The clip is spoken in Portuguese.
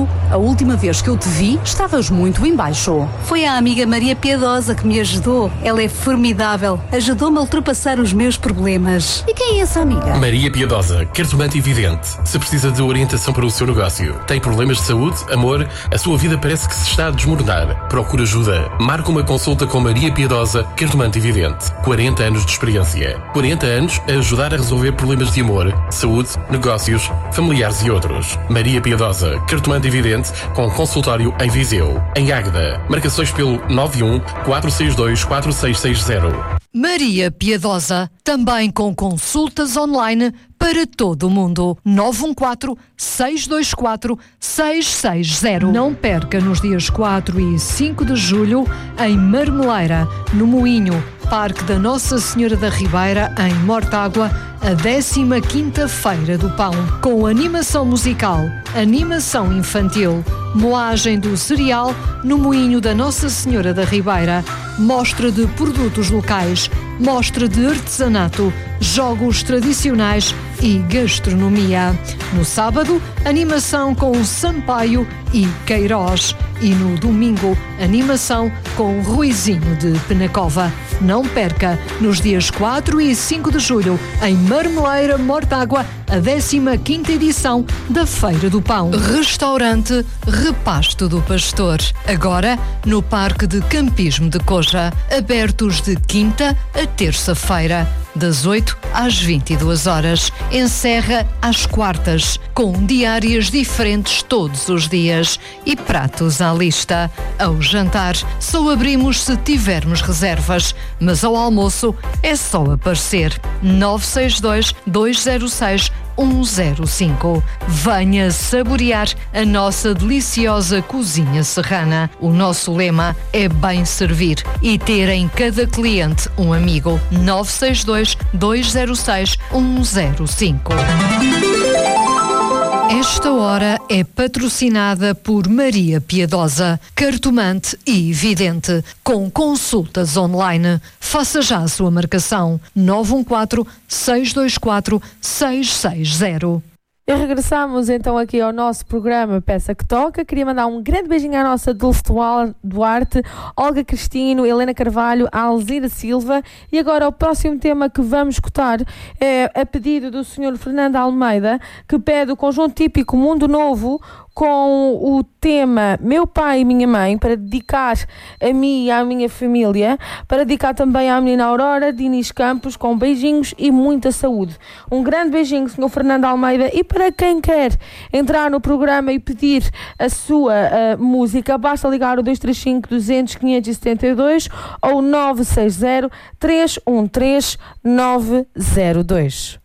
Portanto, a última vez que eu te vi, estavas muito em baixo. Foi a amiga Maria Piedosa que me ajudou. Ela é formidável. Ajudou-me a ultrapassar os meus problemas. E quem é essa amiga? Maria Piedosa, cartomante e vidente. Se precisa de orientação para o seu negócio, tem problemas de saúde, amor, a sua vida parece que se está a desmoronar. Procura ajuda. Marca uma consulta com Maria Piedosa, cartomante e vidente. 40 anos de experiência. 40 anos a ajudar a resolver problemas de amor, saúde, negócios, familiares e outros. Maria Piedosa, cartomante e vidente, com consultório em Viseu. Em Águeda. Marcações pelo 91 462 4660. Maria Piedosa, também com consultas online para todo o mundo. 914-624-660. Não perca nos dias 4 e 5 de julho em Marmeleira, no Moinho, Parque da Nossa Senhora da Ribeira, em Mortágua, a 15ª Feira do Pão, com animação musical, animação infantil, moagem do cereal no Moinho da Nossa Senhora da Ribeira, mostra de produtos locais, mostra de artesanato, jogos tradicionais e gastronomia. No sábado, animação com Sampaio e Queiroz. E no domingo, animação com Ruizinho de Penacova. Não perca, nos dias 4 e 5 de julho, em Marmeleira, Mortágua, a 15ª edição da Feira do Pão. Restaurante Repasto do Pastor. Agora, no Parque de Campismo de Coja. Abertos de quinta a terça-feira, das 8 às 22 horas. Encerra às quartas, com diárias diferentes todos os dias e pratos à lista. Ao jantar, só abrimos se tivermos reservas, mas ao almoço é só aparecer. 962-206-105. Venha saborear a nossa deliciosa cozinha serrana. O nosso lema é bem servir e ter em cada cliente um amigo. 962-206-105. Esta hora é patrocinada por Maria Piedosa, cartomante e vidente, com consultas online. Faça já a sua marcação. 914-624-660. E regressamos então aqui ao nosso programa Peça que Toca. Queria mandar um grande beijinho à nossa Dulce Duarte, Olga Cristino, Helena Carvalho, Alzira Silva. E agora o próximo tema que vamos escutar é a pedido do Sr. Fernando Almeida, que pede o conjunto típico Mundo Novo com o tema Meu Pai e Minha Mãe, para dedicar a mim e à minha família, para dedicar também à menina Aurora Diniz Campos, com beijinhos e muita saúde. Um grande beijinho, Sr. Fernando Almeida. E para quem quer entrar no programa e pedir a sua música, basta ligar o 235 200 572 ou 960 313 902.